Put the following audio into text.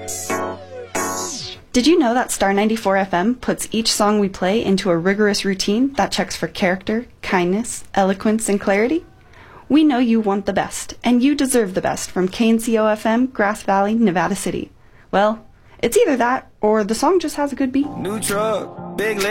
Did you know that Star 94 FM puts each song we play into a rigorous routine that checks for character, kindness, eloquence, and clarity? We know you want the best, and you deserve the best from KNCO FM, Grass Valley, Nevada City. Well, it's either that or the song just has a good beat. New truck, big